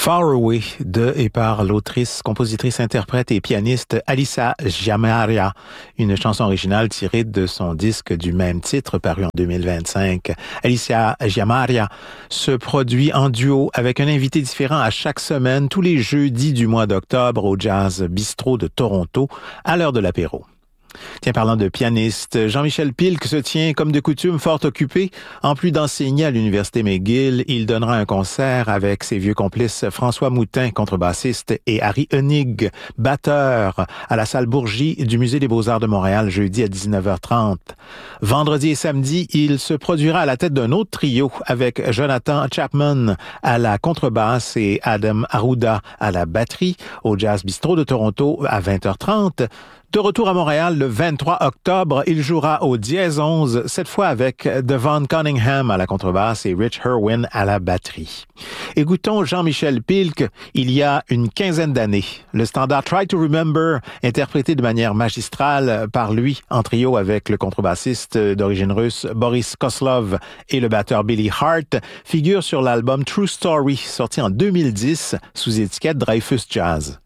Far Away de et par l'autrice, compositrice, interprète et pianiste Alicia Giammaria, une chanson originale tirée de son disque du même titre paru en 2025. Alicia Giammaria se produit en duo avec un invité différent à chaque semaine, tous les jeudis du mois d'octobre au Jazz Bistro de Toronto, à l'heure de l'apéro. Tiens, parlant de pianiste, Jean-Michel Pilk se tient, comme de coutume, fort occupé. En plus d'enseigner à l'Université McGill, il donnera un concert avec ses vieux complices François Moutin, contrebassiste, et Harry Hoenig, batteur, à la salle Bourgie du Musée des Beaux-Arts de Montréal, jeudi à 19h30. Vendredi et samedi, il se produira à la tête d'un autre trio avec Jonathan Chapman à la contrebasse et Adam Arruda à la batterie au Jazz Bistro de Toronto à 20h30. De retour à Montréal le 23 octobre, il jouera au Dièse 11, cette fois avec Devon Cunningham à la contrebasse et Rich Herwin à la batterie. Écoutons Jean-Michel Pilk il y a une quinzaine d'années. Le standard Try to Remember, interprété de manière magistrale par lui en trio avec le contrebassiste d'origine russe Boris Koslov et le batteur Billy Hart, figure sur l'album True Story, sorti en 2010 sous étiquette Dreyfus Jazz.